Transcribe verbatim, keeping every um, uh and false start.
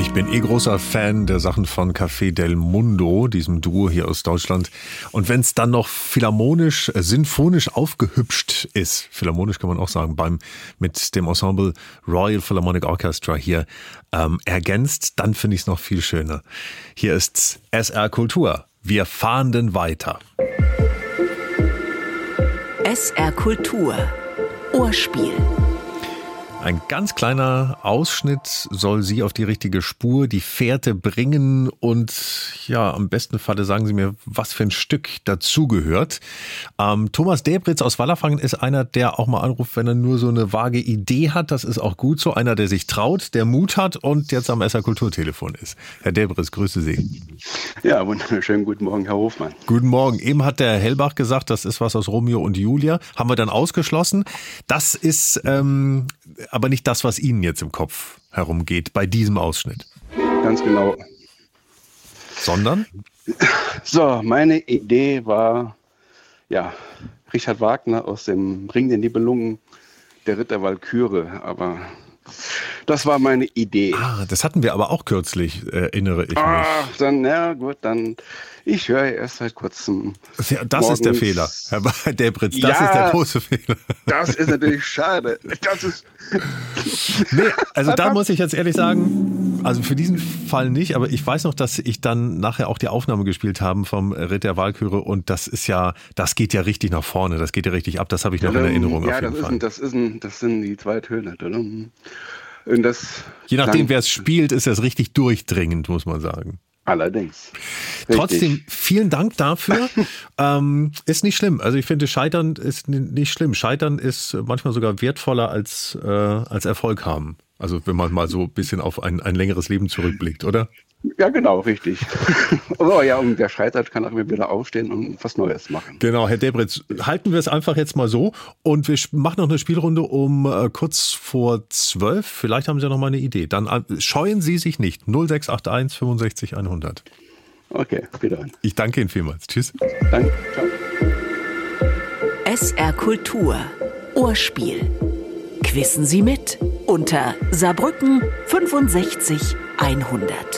Ich bin eh großer Fan der Sachen von Café del Mundo, diesem Duo hier aus Deutschland. Und wenn es dann noch philharmonisch, äh, sinfonisch aufgehübscht ist, philharmonisch kann man auch sagen, beim mit dem Ensemble Royal Philharmonic Orchestra hier ähm, ergänzt, dann finde ich es noch viel schöner. Hier ist S R Kultur. Wir fahren denn weiter. S R Kultur. Ohrspiel. Ein ganz kleiner Ausschnitt soll Sie auf die richtige Spur, die Fährte bringen und ja, am besten Falle sagen Sie mir, was für ein Stück dazugehört. Ähm, Thomas Debritz aus Wallerfangen ist einer, der auch mal anruft, wenn er nur so eine vage Idee hat. Das ist auch gut so. Einer, der sich traut, der Mut hat und jetzt am S R Kulturtelefon ist. Herr Debritz, grüße Sie. Ja, wunderschönen guten Morgen, Herr Hofmann. Guten Morgen. Eben hat der Herr Hellbach gesagt, das ist was aus Romeo und Julia. Haben wir dann ausgeschlossen. Das ist ähm, aber nicht das, was Ihnen jetzt im Kopf herumgeht bei diesem Ausschnitt. Ganz genau. Sondern? So, meine Idee war, ja, Richard Wagner aus dem Ring der Nibelungen, der Ritter Walküre, aber das war meine Idee. Ah, das hatten wir aber auch kürzlich, erinnere ich mich. Ach, dann, ja gut, dann, ich höre erst seit kurzem. Ja, das morgens. Ist der Fehler, Herr Debritz, das ja, ist der große Fehler. Das ist natürlich schade. Das ist nee, also da muss ich jetzt ehrlich sagen, also für diesen Fall nicht, aber ich weiß noch, dass ich dann nachher auch die Aufnahme gespielt habe vom Ritt der Walküre und das ist ja, das geht ja richtig nach vorne, das geht ja richtig ab, das habe ich noch in Erinnerung ja, auf jeden das Fall. Ja, das, ist ein, das sind die zwei Töne. Und das Je nachdem, wer es spielt, ist das richtig durchdringend, muss man sagen. Allerdings. Richtig. Trotzdem, vielen Dank dafür. ähm, ist nicht schlimm. Also ich finde, Scheitern ist nicht schlimm. Scheitern ist manchmal sogar wertvoller als, äh, als Erfolg haben. Also wenn man mal so ein bisschen auf ein, ein längeres Leben zurückblickt, oder? Ja, genau, richtig. Oh ja, und der scheitert, kann auch immer wieder aufstehen und was Neues machen. Genau, Herr Debritz, halten wir es einfach jetzt mal so und wir machen noch eine Spielrunde um äh, kurz vor zwölf. Vielleicht haben Sie ja noch mal eine Idee. Dann äh, scheuen Sie sich nicht. null sechs acht eins fünfundsechzig hundert. Okay, wieder an. Ich danke Ihnen vielmals. Tschüss. Danke, ciao. S R Kultur. Ohrspiel. Quissen Sie mit unter Saarbrücken fünfundsechzig hundert.